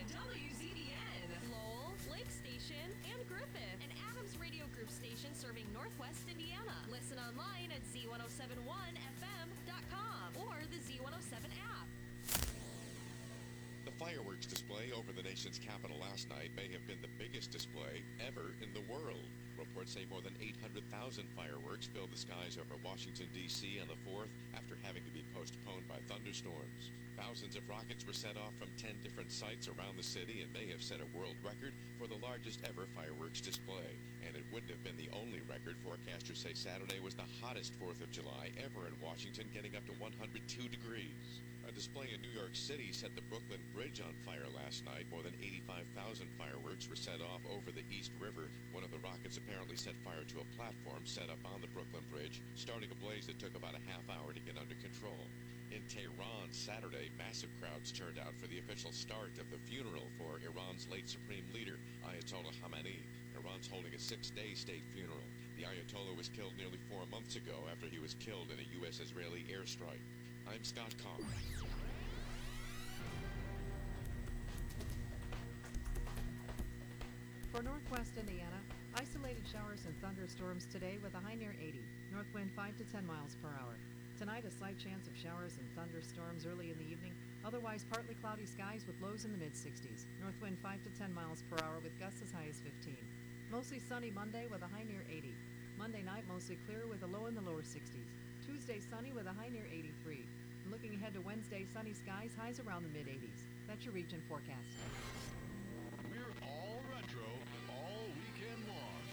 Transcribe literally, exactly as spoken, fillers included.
W Z B N, Lowell, Lake Station, and Griffith. An Adams Radio Group station serving Northwest Indiana. Listen online at Z one oh seven one F M dot com or the Z one oh seven app. The fireworks display over the nation's capital last night may have been the biggest display ever in the world. Reports say more than eight hundred thousand fireworks filled the skies over Washington, D C on the fourth after having to be postponed by thunderstorms. Thousands of rockets were set off from ten different sites around the city and may have set a world record for the largest ever fireworks display. And it wouldn't have been the only record. Forecasters say Saturday was the hottest fourth of July ever in Washington, getting up to one hundred two degrees. A display in New York City set the Brooklyn Bridge on fire last night. More than eighty-five thousand fireworks were set off over the East River. One of the rockets apparently set fire to a platform set up on the Brooklyn Bridge, starting a blaze that took about a half hour to get under control. In Tehran Saturday, massive crowds turned out for the official start of the funeral for Iran's late supreme leader, Ayatollah Khamenei. Iran's holding a six-day state funeral. The Ayatollah was killed nearly four months ago after he was killed in a U S Israeli airstrike. I'm Scott Conn. For Northwest Indiana, isolated showers and thunderstorms today with a high near eighty. North wind five to ten miles per hour. Tonight, a slight chance of showers and thunderstorms early in the evening. Otherwise, partly cloudy skies with lows in the mid-sixties. North wind five to ten miles per hour with gusts as high as fifteen. Mostly sunny Monday with a high near eighty. Monday night, mostly clear with a low in the lower sixties. Tuesday, sunny with a high near eighty-three. Looking ahead to Wednesday, sunny skies, highs around the mid-eighties. That's your region forecast.